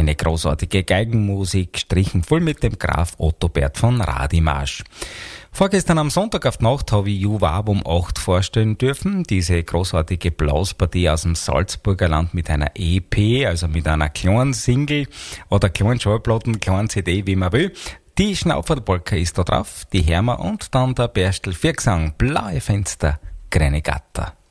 Eine großartige Geigenmusik, strichen voll mit dem Graf Ottobert von Radimasch. Vorgestern am Sonntag auf die Nacht habe ich Juwab um 8 vorstellen dürfen. Diese großartige Blaspartie aus dem Salzburger Land mit einer EP, also mit einer kleinen Single oder kleinen Schallplatten, kleinen CD, wie man will. Die Schnauferpolka ist da drauf, die Hermer und dann der Berstl Viergesang, Blaue Fenster, grüne Gatter.